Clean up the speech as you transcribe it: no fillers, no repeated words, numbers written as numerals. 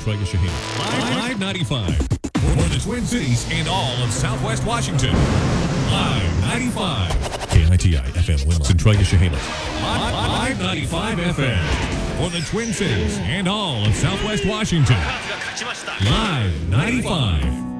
Centralia Shaheen. Live 95. For the Twin Cities and all of Southwest Washington. Live 95. KITI FM Lima. Centralia Shaheen. Live 95 FM. For the Twin Cities and all of Southwest Washington. Live 95.